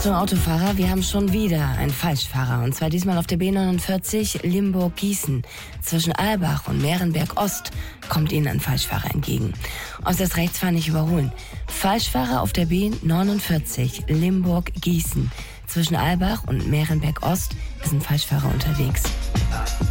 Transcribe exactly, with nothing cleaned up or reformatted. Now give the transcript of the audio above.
Achtung Autofahrer, wir haben schon wieder einen Falschfahrer. Und zwar diesmal auf der B neunundvierzig Limburg-Gießen. Zwischen Albach und Mehrenberg-Ost kommt Ihnen ein Falschfahrer entgegen. Aus das Rechtsfahren nicht überholen. Falschfahrer auf der B neunundvierzig Limburg-Gießen. Zwischen Albach und Mehrenberg-Ost ist ein Falschfahrer unterwegs.